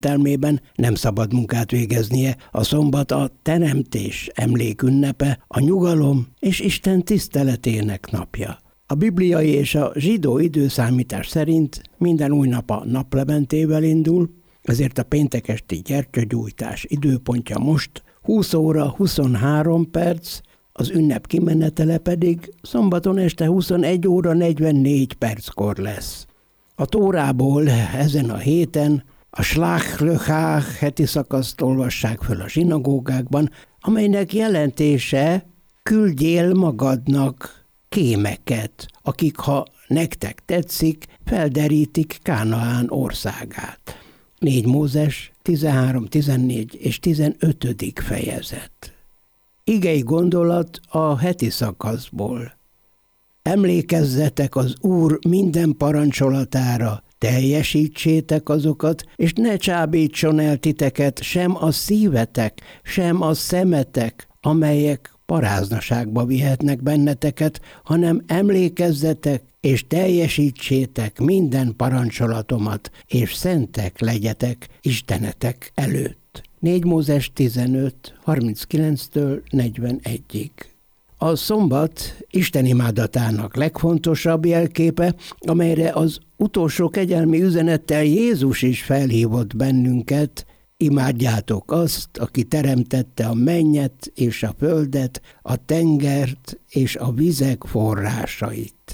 értelmében nem szabad munkát végeznie, a szombat a teremtés emlékünnepe, a nyugalom és Isten tiszteletének napja. A bibliai és a zsidó időszámítás szerint minden új nap a naplementével indul, ezért a péntek esti gyertyagyújtás időpontja most 20 óra 23 perc, az ünnep kimenetele pedig szombaton este 21 óra 44 perckor lesz. A Tórából ezen a héten a Shlach Lechach heti szakaszt olvassák föl a zsinagógákban, amelynek jelentése küldjél magadnak kémeket, akik, ha nektek tetszik, felderítik Kánaán országát. 4 Mózes 13, 14 és 15. fejezet. Igei gondolat a heti szakaszból. Emlékezzetek az Úr minden parancsolatára, teljesítsétek azokat, és ne csábítson el titeket sem a szívetek, sem a szemetek, amelyek paráznaságba vihetnek benneteket, hanem emlékezzetek, és teljesítsétek minden parancsolatomat, és szentek legyetek Istenetek előtt. 4 Mózes 15, 39-től 41-ig. A szombat Isten imádatának legfontosabb jelképe, amelyre az utolsó kegyelmi üzenettel Jézus is felhívott bennünket: imádjátok azt, aki teremtette a mennyet és a földet, a tengert és a vizek forrásait.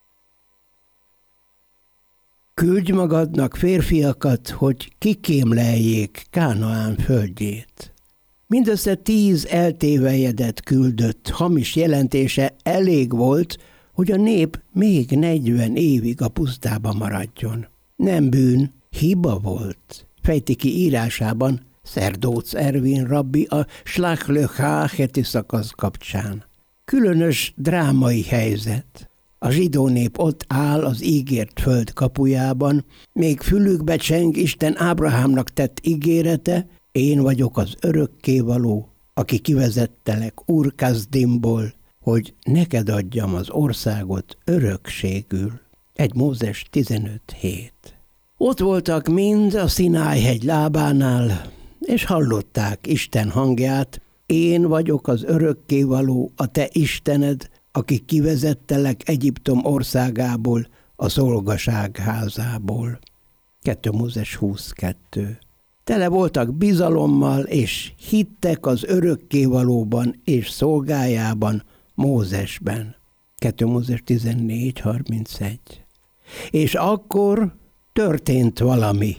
Küldj magadnak férfiakat, hogy kikémleljék Kánaán földjét. Mindössze 10 eltévejedett küldött hamis jelentése elég volt, hogy a nép még 40 évig a pusztába maradjon. Nem bűn, hiba volt, fejti ki írásában Szerdóc Ervin rabbi a Shlach Lechach heti szakasz kapcsán. Különös drámai helyzet. A zsidó nép ott áll az ígért föld kapujában, még fülükbe cseng Isten Ábrahámnak tett ígérete: én vagyok az örökkévaló, aki kivezettelek Ur Kasdimból, hogy neked adjam az országot örökségül. 1 Mózes 15:7. Ott voltak mind a Szináj-hegy lábánál, és hallották Isten hangját: én vagyok az örökkévaló, a te Istened, aki kivezettelek Egyiptom országából, a szolgaság házából. 2 Mózes 22. Tele voltak bizalommal, és hittek az örökkévalóban és szolgájában, Mózesben. 2 Mózes 14:31. És akkor történt valami.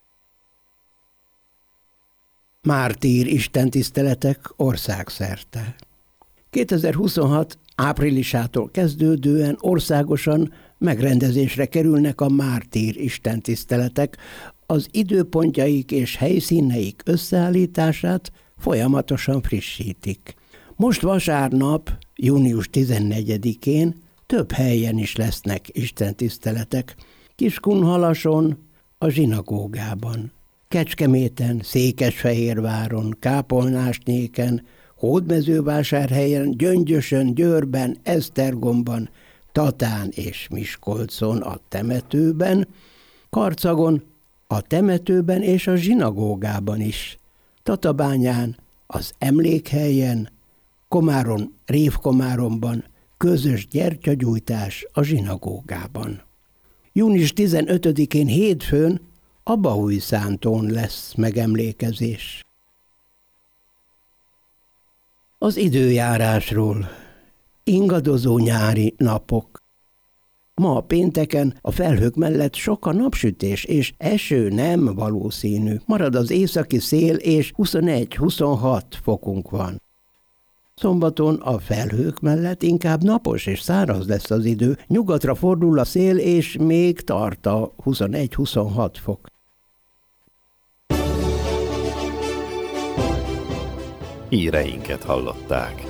Mártír istentiszteletek országszerte. 2026 áprilisától kezdődően országosan megrendezésre kerülnek a mártír istentiszteletek, az időpontjaik és helyszíneik összeállítását folyamatosan frissítik. Most vasárnap, június 14-én több helyen is lesznek istentiszteletek: Kiskunhalason, a zsinagógában, Kecskeméten, Székesfehérváron, Kápolnásnyéken, Hódmezővásárhelyen, Gyöngyösön, Győrben, Esztergomban, Tatán és Miskolcon a temetőben, Karcagon, a temetőben és a zsinagógában is, Tatabányán, az emlékhelyen, Komárom, Révkomáromban közös gyertyagyújtás a zsinagógában. Június 15-én hétfőn a Baújszántón lesz megemlékezés. Az időjárásról. Ingadozó nyári napok. Ma pénteken a felhők mellett sok a napsütés, és eső nem valószínű. Marad az északi szél, és 21-26 fokunk van. Szombaton a felhők mellett inkább napos és száraz lesz az idő, nyugatra fordul a szél, és még tart a 21-26 fok. Híreinket hallották.